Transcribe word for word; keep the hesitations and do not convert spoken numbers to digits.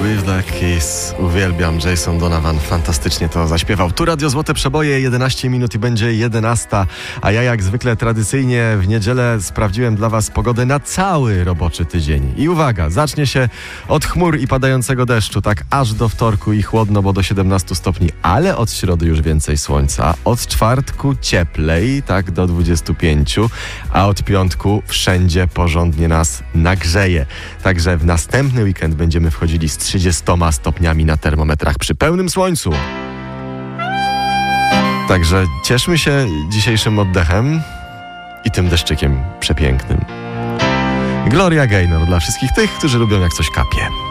With the Kiss. Uwielbiam, Jason Donovan fantastycznie to zaśpiewał. Tu Radio Złote Przeboje, jedenaście minut i będzie jedenasta, a ja jak zwykle tradycyjnie w niedzielę sprawdziłem dla was pogodę na cały roboczy tydzień. I uwaga, zacznie się od chmur i padającego deszczu, tak aż do wtorku i chłodno, bo do siedemnastu stopni, ale od środy już więcej słońca. Od czwartku cieplej, tak do dwudziestu pięciu, a od piątku wszędzie porządnie nas nagrzeje. Także w następny weekend będziemy wchodzili z trzydziestoma stopniami na termometrach przy pełnym słońcu. Także cieszmy się dzisiejszym oddechem i tym deszczykiem przepięknym. Gloria Gaynor dla wszystkich tych, którzy lubią jak coś kapie.